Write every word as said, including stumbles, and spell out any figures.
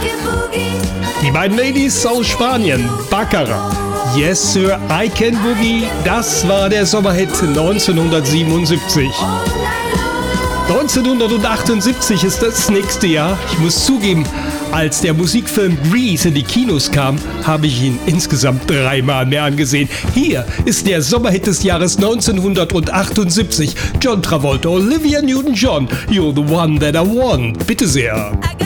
Die beiden Ladies aus Spanien, Baccarat. Yes Sir, I Can Boogie, das war der Sommerhit neunzehnhundertsiebenundsiebzig. neunzehnhundertachtundsiebzig ist das nächste Jahr. Ich muss zugeben, als der Musikfilm Grease in die Kinos kam, habe ich ihn insgesamt dreimal mehr angesehen. Hier ist der Sommerhit des Jahres neunzehnhundertachtundsiebzig. John Travolta, Olivia Newton-John, You're the One That I Want. Bitte sehr.